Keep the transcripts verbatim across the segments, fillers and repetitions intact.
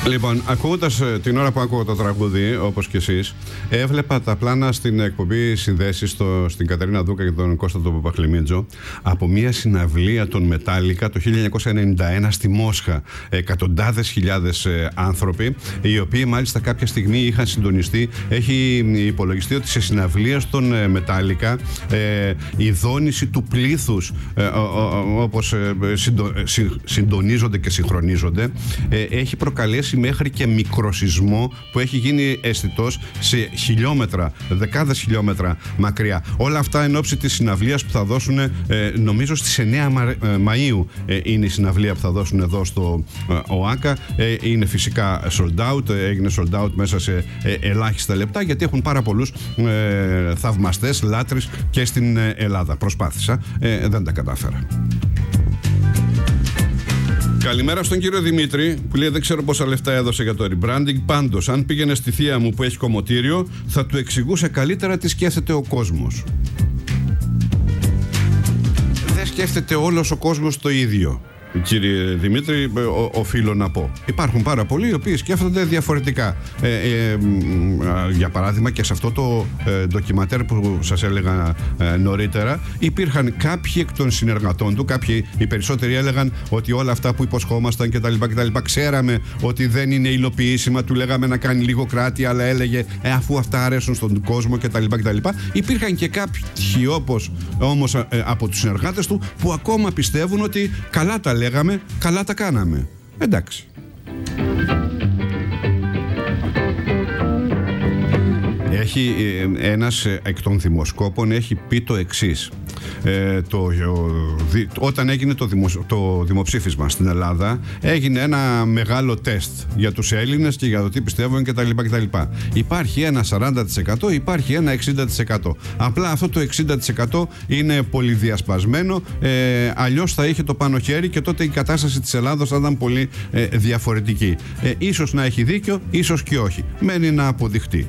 Λοιπόν, ακούγοντας την ώρα που άκουγα το τραγούδι, όπως και εσείς, έβλεπα τα πλάνα στην εκπομπή Συνδέσεις στο, στην Κατερίνα Δούκα και τον Κώστα τον Παπαχλημίτζο από μια συναυλία των Μετάλλικα το χίλια εννιακόσια ενενήντα ένα στη Μόσχα. Εκατοντάδες χιλιάδες ε, άνθρωποι, οι οποίοι μάλιστα κάποια στιγμή είχαν συντονιστεί. Έχει υπολογιστεί ότι σε συναυλία των ε, Μετάλλικα ε, η δόνηση του πλήθους, ε, όπως ε, συντο, συ, συντονίζονται και συγχρονίζονται, ε, έχει προκαλέσει μέχρι και μικροσεισμό που έχει γίνει αισθητός σε χιλιόμετρα, δεκάδες χιλιόμετρα μακριά. Όλα αυτά εν ώψη της συναυλίας που θα δώσουν, ε, νομίζω στις εννέα Μαΐου ε, είναι η συναυλία που θα δώσουν εδώ στο ε, ΟΑΚΑ. Ε, είναι φυσικά sold out, ε, έγινε sold out μέσα σε ε, ελάχιστα λεπτά, γιατί έχουν πάρα πολλούς ε, θαυμαστές, λάτρεις και στην ε, Ελλάδα. Προσπάθησα, ε, δεν τα κατάφερα. Καλημέρα στον κύριο Δημήτρη που λέει δεν ξέρω πόσα λεφτά έδωσε για το rebranding. Πάντως, αν πήγαινε στη θεία μου που έχει κομμωτήριο, θα του εξηγούσε καλύτερα τι σκέφτεται ο κόσμος. Δεν σκέφτεται όλος ο κόσμος το ίδιο, κύριε Δημήτρη, ο, οφείλω να πω. Υπάρχουν πάρα πολλοί οι οποίοι σκέφτονται διαφορετικά. Ε, ε, για παράδειγμα, και σε αυτό το ε, ντοκιματέρ που σας έλεγα ε, νωρίτερα, υπήρχαν κάποιοι εκ των συνεργατών του, κάποιοι, οι περισσότεροι έλεγαν ότι όλα αυτά που υποσχόμασταν κτλ. κτλ. Ξέραμε ότι δεν είναι υλοποιήσιμα, του λέγαμε να κάνει λίγο κράτη, αλλά έλεγε ε, αφού αυτά αρέσουν στον κόσμο κτλ. κτλ. Υπήρχαν και κάποιοι όπως όμως ε, από τους συνεργάτες του που ακόμα πιστεύουν ότι καλά τα λέγαμε, καλά τα κάναμε. Εντάξει. Έχει ε, ένας εκ των δημοσκόπων έχει πει το εξής. Ε, το, ο, δι, όταν έγινε το, δημοσ, το δημοψήφισμα στην Ελλάδα, έγινε ένα μεγάλο τεστ για τους Έλληνες και για το τι πιστεύουν κτλ. κτλ. Υπάρχει ένα σαράντα τοις εκατό, υπάρχει ένα εξήντα τοις εκατό. Απλά αυτό το εξήντα τοις εκατό είναι πολυδιασπασμένο, ε, αλλιώς θα είχε το πάνω χέρι και τότε η κατάσταση της Ελλάδος θα ήταν πολύ ε, διαφορετική. Ε, ίσως να έχει δίκιο, ίσως και όχι. Μένει να αποδειχτεί.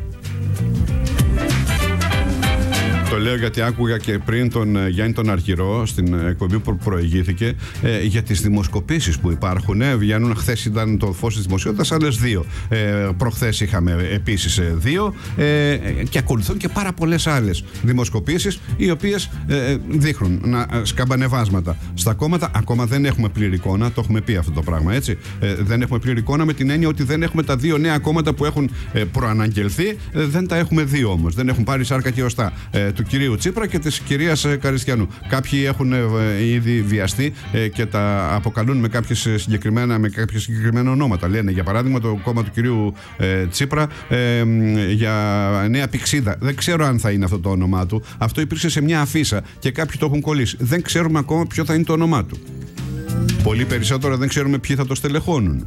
Το λέω γιατί άκουγα και πριν τον Γιάννη τον Αρχηρό στην εκπομπή που προηγήθηκε ε, για τις δημοσκοπήσεις που υπάρχουν. Ε, βγαίνουν, χθες ήταν το φως της δημοσιότητας, άλλες δύο. Ε, προχθές είχαμε επίσης ε, δύο ε, και ακολουθούν και πάρα πολλές άλλες δημοσκοπήσεις οι οποίες ε, δείχνουν να, σκαμπανεβάσματα στα κόμματα. Ακόμα δεν έχουμε πλήρη εικόνα, το έχουμε πει αυτό το πράγμα, έτσι. Ε, δεν έχουμε πλήρη εικόνα με την έννοια ότι δεν έχουμε τα δύο νέα κόμματα που έχουν ε, προαναγγελθεί, ε, δεν τα έχουμε δει όμως. Δεν έχουν πάρει σάρκα και οστά. Ε, του κυρίου Τσίπρα και της κυρίας Καριστιανού. Κάποιοι έχουν ε, ήδη βιαστεί ε, και τα αποκαλούν με, κάποιες συγκεκριμένα, με κάποια συγκεκριμένα ονόματα. Λένε για παράδειγμα το κόμμα του κυρίου ε, Τσίπρα ε, για Νέα Πηξίδα. Δεν ξέρω αν θα είναι αυτό το όνομά του. Αυτό υπήρξε σε μια αφίσα και κάποιοι το έχουν κολλήσει. Δεν ξέρουμε ακόμα ποιο θα είναι το όνομά του. Πολύ περισσότερο δεν ξέρουμε ποιοι θα το στελεχώνουν.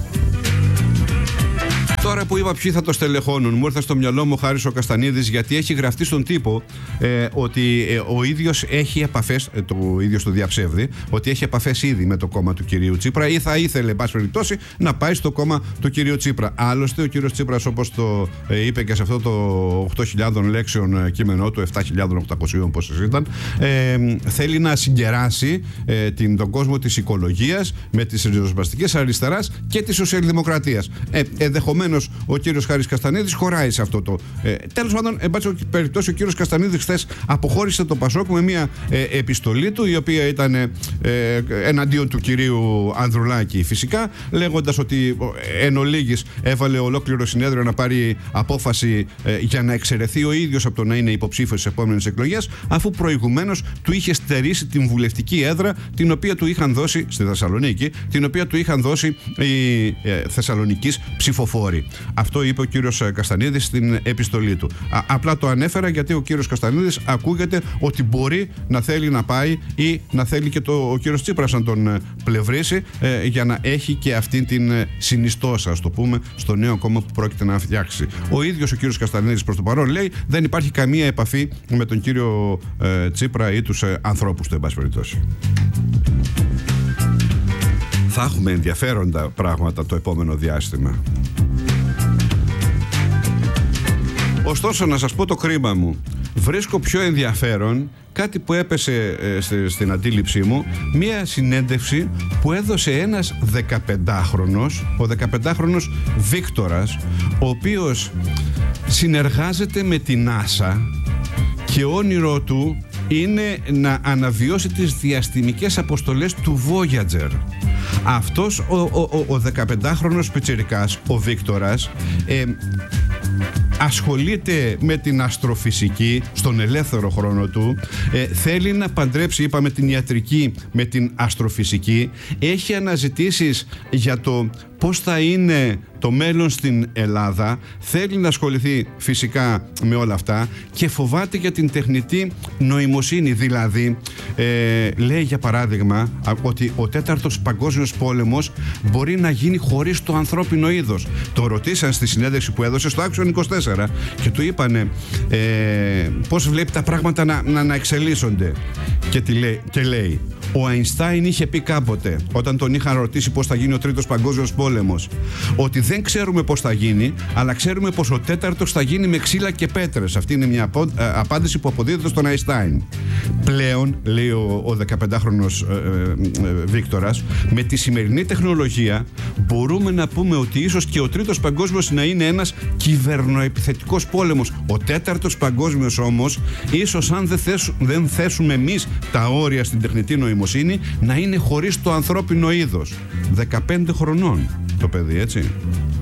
Τώρα που είπα ποιοι θα το στελεχώνουν, μου ήρθε στο μυαλό μου ο Χάρης ο Καστανίδης, γιατί έχει γραφτεί στον τύπο ε, ότι ε, ο ίδιος έχει επαφές, ε, το ίδιο το διαψεύδει, ότι έχει επαφές ήδη με το κόμμα του κυρίου Τσίπρα ή θα ήθελε, εν πάση περιπτώσει, να πάει στο κόμμα του κυρίου Τσίπρα. Άλλωστε, ο κύριος Τσίπρας, όπως το ε, είπε και σε αυτό το οκτώ χιλιάδες λέξεων κείμενό του, επτά χιλιάδες οκτακόσια πόσες ήταν, ε, θέλει να συγκεράσει ε, την, τον κόσμο της οικολογίας με τις ριζοσπαστικές αριστεράς και της σοσιαλδημοκρατίας. Ε, ενδεχομένως ο κύριος Χάρης Καστανίδης χωράει σε αυτό το. Ε, τέλος πάντων, εν πάση περιπτώσει, ο κύριος Καστανίδης χθες αποχώρησε το Πασόκ με μια ε, επιστολή του, η οποία ήταν ε, εναντίον του κυρίου Ανδρουλάκη, φυσικά, λέγοντας ότι εν ολίγης έβαλε ολόκληρο συνέδριο να πάρει απόφαση ε, για να εξαιρεθεί ο ίδιος από το να είναι υποψήφιος στις επόμενες εκλογές, αφού προηγουμένως του είχε στερήσει την βουλευτική έδρα, την οποία του είχαν δώσει στη Θεσσαλονίκη, την οποία του είχαν δώσει οι ε, Θεσσαλονικείς ψηφοφόροι. Αυτό είπε ο κύριος Καστανίδης στην επιστολή του. Α, απλά το ανέφερα γιατί ο κύριος Καστανίδης ακούγεται ότι μπορεί να θέλει να πάει ή να θέλει και το, ο κύριος Τσίπρας να τον πλευρίσει ε, για να έχει και αυτή την συνιστόσα, ας το πούμε, στο νέο κόμμα που πρόκειται να φτιάξει. Ο ίδιος ο κύριος Καστανίδης προς το παρόν λέει δεν υπάρχει καμία επαφή με τον κύριο ε, Τσίπρα ή τους ε, ανθρώπους του, εν πάση περιπτώσει. Θα έχουμε ενδιαφέροντα πράγματα το επόμενο διάστημα. Ωστόσο, να σας πω το κρίμα μου. βρίσκω πιο ενδιαφέρον κάτι που έπεσε ε, στην αντίληψή μου, μία συνέντευξη που έδωσε ένας δεκαπεντάχρονος, ο δεκαπεντάχρονος Βίκτορας, ο οποίος συνεργάζεται με την NASA και όνειρό του είναι να αναβιώσει τις διαστημικές αποστολές του Voyager. Αυτός ο, ο, ο, ο δεκαπεντάχρονος πιτσιρικάς, ο Βίκτορας, ε, ασχολείται με την αστροφυσική στον ελεύθερο χρόνο του, ε, θέλει να παντρέψει, είπαμε, την ιατρική με την αστροφυσική, έχει αναζητήσεις για το πώς θα είναι το μέλλον στην Ελλάδα, θέλει να ασχοληθεί φυσικά με όλα αυτά και φοβάται για την τεχνητή νοημοσύνη. Δηλαδή, ε, λέει για παράδειγμα ότι ο τέταρτος παγκόσμιος πόλεμος μπορεί να γίνει χωρίς το ανθρώπινο είδος. Το ρωτήσαν στη συνέντευξη που έδωσε στο Action είκοσι τέσσερα και του είπανε ε, πώς βλέπει τα πράγματα να, να, να εξελίσσονται. Και, τι λέει, και λέει: ο Αϊνστάιν είχε πει κάποτε, όταν τον είχαν ρωτήσει πώς θα γίνει ο τρίτος παγκόσμιος πόλεμος, ότι δεν ξέρουμε πώς θα γίνει, αλλά ξέρουμε πως ο τέταρτος θα γίνει με ξύλα και πέτρες. Αυτή είναι μια απάντηση που αποδίδεται στον Αϊνστάιν. Πλέον, λέει ο, ο δεκαπεντάχρονος ε, ε, ε, Βίκτορας, με τη σημερινή τεχνολογία μπορούμε να πούμε ότι ίσως και ο τρίτος παγκόσμιος να είναι ένας κυβερνοεπιθετικός πόλεμος. Ο τέταρτος παγκόσμιος όμως, ίσως αν δεν, θέσου, δεν θέσουμε εμείς τα όρια στην τεχνητή νοημοσύνη, να είναι χωρίς το ανθρώπινο είδος. δεκαπέντε χρονών το παιδί, έτσι.